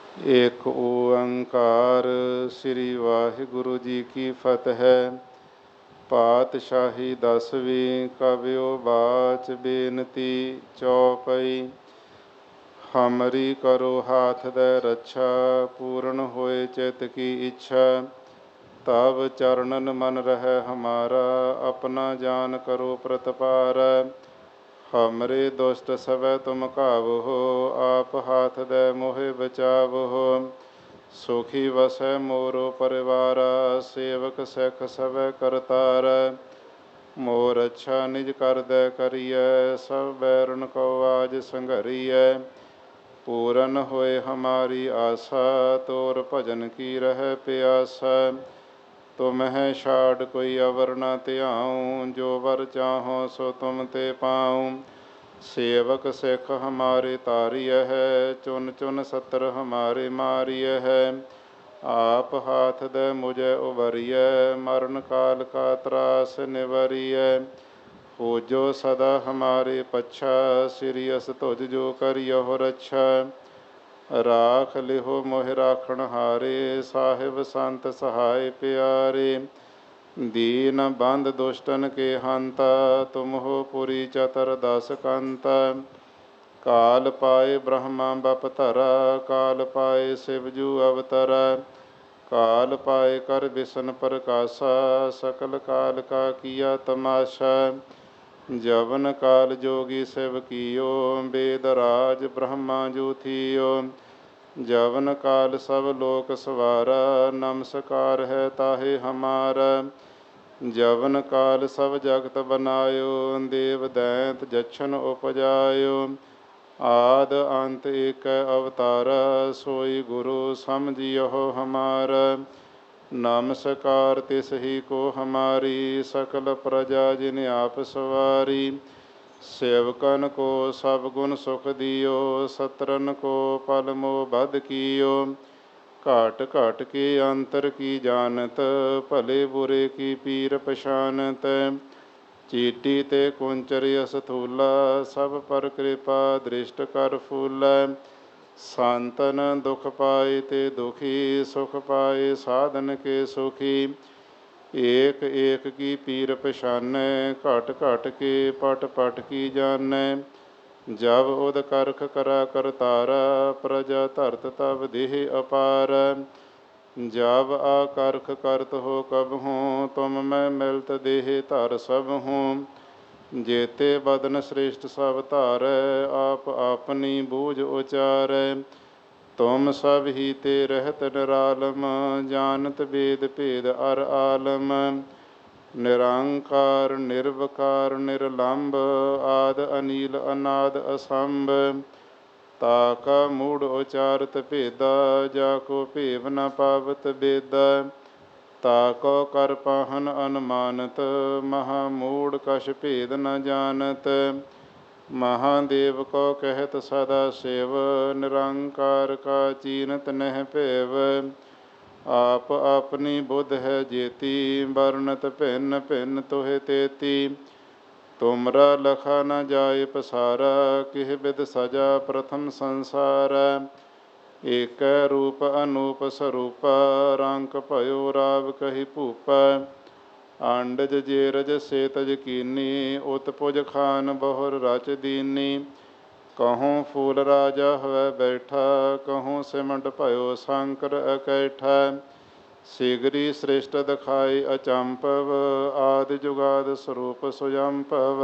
ਏਕ ਓੰਕਾਰ ਸ੍ਰੀ ਵਾਹਿਗੁਰੂ ਜੀ ਕੀ ਫਤਿਹ। ਪਾਤਸ਼ਾਹੀ ਦਸਵੀਂ ਕਵਿਓ ਬਾਚ ਬੇਨਤੀ ਚੌਪਈ। ਹਮਰੀ ਕਰੋ ਹਾਥ ਦੇ ਰੱਛਾ, ਪੂਰਨ ਹੋਏ ਚਿਤ ਕੀ ਇੱਛਾ। ਤਬ ਚਰਨਨ ਮਨ ਰਹਿ ਹਮਾਰਾ, ਆਪਣਾ ਜਾਨ ਕਰੋ ਪ੍ਰਤਪਾਰ। ਹਮਰੇ ਦੁਸ਼ਟ ਸਵੈ ਤੁਮ ਕਾਵਹੋ, ਆਪ ਹਾਥ ਦੇ ਮੋਹਿ ਬਚਾਵਹੋ। ਸੁਖੀ ਵਸੈ ਮੋਰੋ ਪਰਿਵਾਰਾ, ਸੇਵਕ ਸਿੱਖ ਸਵੈ ਕਰਤਾਰ। ਮੋਰ ਅੱਛਾ ਨਿਜ ਕਰਦੈ ਕਰੀਐ, ਸਭ ਬੈਰਨ ਕੋ ਆਜ ਸੰਘਰੀਐ। ਪੂਰਨ ਹੋਏ ਹਮਾਰੀ ਆਸਾ, ਤੋਰ ਭਜਨ ਕੀ ਰਹਿ ਪਿਆਸਾ। ਤੁਮਹਿ ਛਾੜ ਕੋਈ ਅਵਰ ਨ ਧਿਆਉ, ਜੋ ਵਰ ਚਾਹੋ ਸੋ ਤੁਮ ਤੇ ਪਾਉ। ਸੇਵਕ ਸਿੱਖ ਹਮਾਰੇ ਤਾਰੀਐ ਹੈ, ਚੁਨ ਚੁਨ ਸੱਤਰ ਹਮਾਰੇ ਮਾਰੀਐ ਹੈ। ਆਪ ਹਾਥ ਦੇ ਮੁਝੈ ਉਬਰੀਐ, ਮਰਨ ਕਾਲ ਕਾ ਤਰਾਸ ਨਿਵਰੀਐ। ਹੋਜੋ ਸਦਾ ਹਮਾਰੇ ਪੱਛਾ, ਸ੍ਰੀ ਅਸ ਤੁਜ ਜੋ ਕਰਿਓ ਰੱਛਾ। ਰਾਖ ਲਿਹੋ ਮੋਹਿ ਰਾਖਣ ਹਾਰੇ, ਸਾਹਿਬ ਸੰਤ ਸਹਾਇ ਪਿਆਰੇ। ਦੀਨ ਬੰਧ ਦੁਸ਼ਟਨ ਕੇ ਹੰਤਾ, ਤੁਮ ਹੋ ਪੁਰੀ ਚਤਰ ਦਸ ਕੰਤਾ। ਕਾਲ ਪਾਏ ਬ੍ਰਹਮਾ ਬਪ ਧਰਾ, ਕਾਲ ਪਾਏ ਸਿਵ ਜੂ ਅਵਤਰਾ। ਕਾਲ ਪਾਏ ਕਰ ਬਿਸ਼ਨ ਪ੍ਰਕਾਸ਼ਾ, ਸਕਲ ਕਾਲ ਕਾ ਕੀਆ ਤਮਾਸ਼ਾ। ਜਵਨ ਕਾਲ ਜੋਗੀ ਸਿਵ ਕੀਓ, ਬੇਦ ਰਾਜ ਬ੍ਰਹਮਾ ਜੂ ਥੀਓ। ਜਵਨ ਕਾਲ ਸਭ ਲੋਕ ਸਵਾਰਾ, ਨਮਸਕਾਰ ਹੈ ਤਾਹੇ ਹਮਾਰਾ। ਜਵਨ ਕਾਲ ਸਭ ਜਗਤ ਬਨਾਇਓ, ਦੇਵ ਦੈਂਤ ਜਛਨ ਉਪਜਾਇਓ। ਆਦ ਅੰਤ ਏਕੈ ਅਵਤਾਰਾ, ਸੋਈ ਗੁਰੂ ਸਮਝਿਓ ਹਮਾਰਾ। ਨਮਸਕਾਰ ਤਿਸ ਹੀ ਕੋ ਹਮਾਰੀ, ਸਕਲ ਪ੍ਰਜਾ ਜਿਨ ਆਪ ਸਵਾਰੀ। ਸੇਵਕਨ ਕੋ ਸਭ ਗੁਣ ਸੁਖ ਦਿਓ, ਸਤਰਨ ਕੋ ਪਲ ਮੋਹ ਬਧ ਕੀਓ। ਘਾਟ ਘਾਟ ਕੇ ਅੰਤਰ ਕੀ ਜਾਨਤ, ਭਲੇ ਬੁਰੇ ਕੀ ਪੀਰ ਪਛਾਨਤ। ਚੀਟੀ ਤੇ ਕੁੰਚਰ ਅਸਥੂਲਾ, ਸਭ ਪਰ ਕਿਰਪਾ ਦ੍ਰਿਸ਼ਟ ਕਰ ਫੂਲਾ। ਸੰਤਨ ਦੁਖ ਪਾਏ ਤੇ ਦੁਖੀ, ਸੁਖ ਪਾਏ ਸਾਧਨ ਕੇ ਸੁਖੀ। ਏਕ ਏਕ ਕੀ ਪੀਰ ਪਛਾਨੈ, ਘਟ ਘਟ ਕੇ ਪਟ ਪਟ ਕੀ ਜਾਨੈ। ਜਬ ਉਦ ਕਰਖ ਕਰਾ ਕਰਤਾਰਾ, ਪ੍ਰਜਾ ਧਰਤ ਤਬ ਦੇਹ ਅਪਾਰ। ਜਬ ਆ ਕਰਖ ਕਰਤ ਹੋ ਕਬਹੂੰ, ਤੁਮ ਮੈਂ ਮਿਲਤ ਦੇਹ ਧਰ ਸਭਹੂੰ। ਜੇਤੇ ਬਦਨ ਸ੍ਰੇਸ਼ਟ ਸਭ ਧਾਰੈ, ਆਪ ਆਪਨੀ ਬੂਝ ਉਚਾਰੈ। ਤੁਮ ਸਭ ਹੀ ਤੇ ਰਹਿਤ ਨਿਰਾਲਮ, ਜਾਨਤ ਬੇਦ ਭੇਦ ਅਰ ਆਲਮ। ਨਿਰੰਕਾਰ ਨਿਰਵਕਾਰ ਨਿਰਲੰਭ, ਆਦ ਅਨੀਲ ਅਨਾਦ ਅਸੰਭ। ਤਾ ਕਾ ਮੂੜ ਉਚਾਰਤ ਭੇਦਾ, ਜਾ ਕੋ ਭੇਵ ਨ ਪਾਵਤ ਬੇਦਾ। ਤਾ ਕੋ ਕਰ ਪਾਹਨ ਅਨੁਮਾਨਤ, ਮਹਾ ਮੂੜ ਕਛ ਭੇਦ ਨ ਜਾਨਤ। ਮਹਾਦੇਵ ਕੋ ਕਹਿਤ ਸਦਾ ਸ਼ਿਵ, ਨਿਰੰਕਾਰ ਕਾ ਚੀਨਤ ਨਹਿ ਭੇਵ। ਆਪ ਆਪਣੀ ਬੁੱਧ ਹੈ ਜੇਤੀ, ਵਰਨਤ ਭਿੰਨ ਭਿੰਨ ਤੋਹਿ ਤੇਤੀ। ਤੁਮਰਾ ਲਖਾ ਨ ਜਾਇ ਪਸਾਰਾ, ਕਿਹ ਬਿਧ ਸਜਾ ਪ੍ਰਥਮ ਸੰਸਾਰਾ। ਏਕੈ ਰੂਪ ਅਨੂਪ ਸਰੂਪਾ, ਰੰਕ ਭਇਓ ਰਾਵ ਕਹੀ ਭੂਪਾ। ਅੰਡਜ ਜੇਰਜ ਸੇਤਜ ਕੀਨੀ, ਉਤ ਪੁਜ ਖਾਨ ਬਹੁਰ ਰਚ ਦੀਨੀ। ਕਹੂੰ ਫੂਲ ਰਾਜਾ ਹਵੈ ਬੈਠਾ, ਕਹੂੰ ਸਿਮਟ ਭਇਓ ਸ਼ੰਕਰ ਅਕੈਠਾ। ਸਿਗਰੀ ਸ੍ਰਿਸ਼ਟ ਦਿਖਾਈ ਅਚੰਭਵ, ਆਦਿ ਜੁਗਾਦ ਸਰੂਪ ਸੁਜੰਭਵ।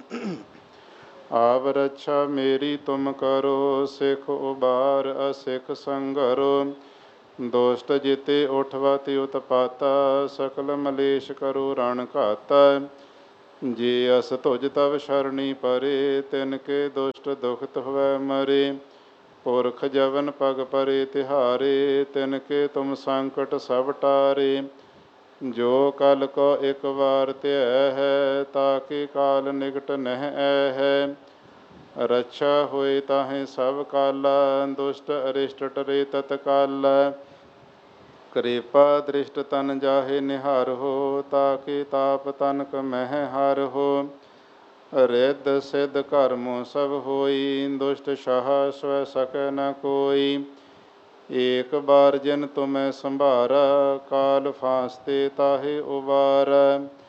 ਆਵ ਰੱਛਾ ਮੇਰੀ ਤੁਮ ਕਰੋ, ਸਿੱਖ ਉਬਾਰ ਅਸਿੱਖ ਸੰਘਰੋ। ਦੁਸ਼ਟ ਜਿਤੇ ਉਠਵਤ ਉਤਪਾਤਾ, ਸਕਲ ਮਲੇਸ਼ ਕਰੋ ਰਣ ਘਾਤਾ। ਜੇ ਅਸ ਤੁਜ ਤਵ ਸ਼ਰਣੀ ਪਰੇ, ਤਿਨ ਕੇ ਦੁਸ਼ਟ ਦੁਖਤ ਹੋਵੈ ਮਰੇ। ਪੁਰਖ ਜਵਨ ਪਗ ਪਰੇ ਤਿਹਾਰੇ, ਤਿਨ ਕੇ ਤੁਮ ਸੰਕਟ ਸਭ ਟਾਰੇ। ਜੋ ਕਲ ਕੋ ਇਕ ਵਾਰ ਧਿਐ ਹੈ, ਤਾਕੇ ਕਾਲ ਨਿਕਟ ਨਹਿ ਐ ਹੈ। ਰੱਛਾ ਹੋਏ ਤਾਹੇ ਸਭ ਕਾਲਾ, ਦੁਸ਼ਟ ਅਰਿਸ਼ਟ ਟਰੇ ਤਤਕਾਲਾ। ਕਿਰਪਾ ਦ੍ਰਿਸ਼ਟ ਤਨ ਜਾਹੇ ਨਿਹਾਰਹੁ, ਤਾਕੇ ਤਾਪ ਤਨਕ ਮਹਿ ਹਾਰਹੁ। ਰਿੱਧ ਸਿੱਧ ਕਰਮੁ ਸਭ ਹੋਈ, ਦੁਸ਼ਟ ਸ਼ਾਹ ਸਵੈ ਸਕੈ ਨ ਕੋਈ। ਏਕ ਬਾਰ ਜਿਨ ਤੁਮੈ ਸੰਭਾਰੈ, ਕਾਲ ਫਾਸਤੇ ਤਾਹੇ ਉਬਾਰੈ।